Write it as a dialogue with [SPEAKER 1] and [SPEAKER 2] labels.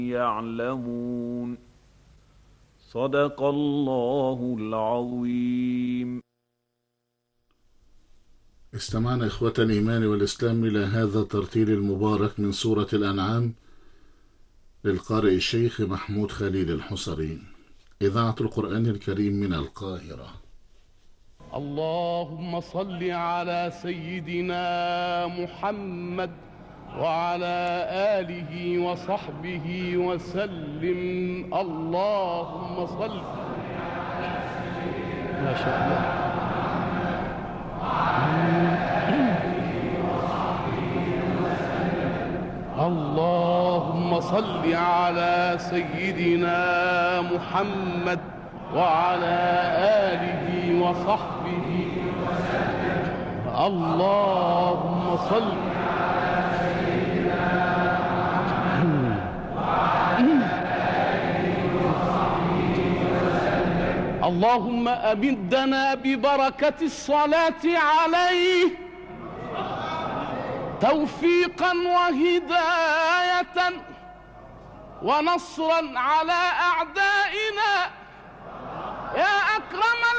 [SPEAKER 1] يعلمون. صدق الله العظيم.
[SPEAKER 2] استمعنا إخوة الإيمان والإسلام إلى هذا الترتيل المبارك من سورة الأنعام للقارئ الشيخ محمود خليل الحصري، إذاعة القرآن الكريم من القاهرة.
[SPEAKER 3] اللهم صل على سيدنا محمد وعلى آله وصحبه وسلم. اللهم صل ما شاء الله. اللهم صل على سيدنا محمد وعلى آله وصحبه وسلم. اللهم صل على سيدنا محمد وعلى آله وصحبه وسلم. اللهم أمدنا ببركة الصلاة عليه توفيقا وهداية ونصرا على أعدائنا يا أكرم